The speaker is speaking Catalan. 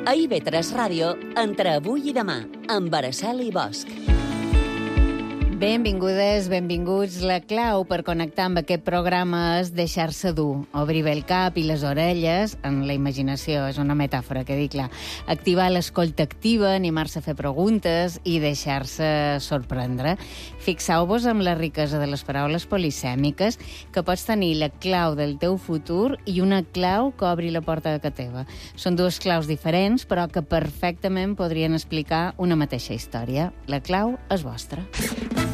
A IB3 Ràdio, entre avui i demà, amb Araceli Bosch. Benvingudes, benvinguts. La clau per connectar amb aquest programa és deixar-se dur, obrir bé el cap i les orelles, en la imaginació, és una metàfora que dic clar, activar l'escolta activa, animar-se a fer preguntes i deixar-se sorprendre. Fixeu-vos en la riquesa de les paraules polisèmiques, que pots tenir la clau del teu futur i una clau que obri la porta de casa teva. Són dues claus diferents, però que perfectament podrien explicar una mateixa història. La clau és vostra.